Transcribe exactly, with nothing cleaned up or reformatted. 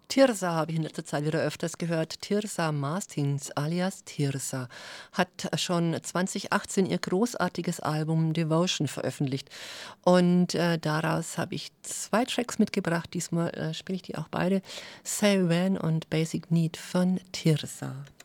Tirza habe ich in letzter Zeit wieder öfters gehört. Tirza Martins alias Tirza hat schon zwanzig achtzehn ihr großartiges Album Devotion veröffentlicht. Und äh, daraus habe ich zwei Tracks mitgebracht. Diesmal äh, spiele ich die auch beide. Say When und Basic Need von Tirza.